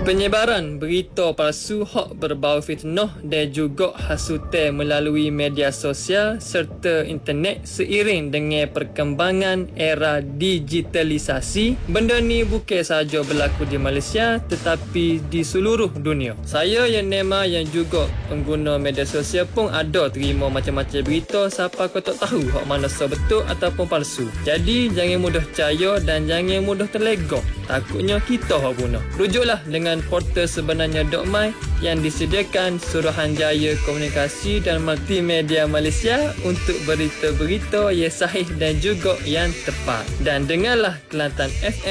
Penyebaran berita palsu, hak berbau fitnah dan juga hasutan melalui media sosial serta internet seiring dengan perkembangan era digitalisasi. Benda ni bukan sahaja berlaku di Malaysia tetapi di seluruh dunia. Saya yang Nema yang juga pengguna media sosial pun ada terima macam-macam berita siapa kau tak tahu hak mana betul ataupun palsu. Jadi jangan mudah percaya dan jangan mudah terlego. Takutnya kita hak guna. Rujuklah dengan portal sebenarnya.my yang disediakan Suruhanjaya Komunikasi dan Multimedia Malaysia untuk berita-berita yang sahih dan juga yang tepat. Dan dengarlah Kelantan FM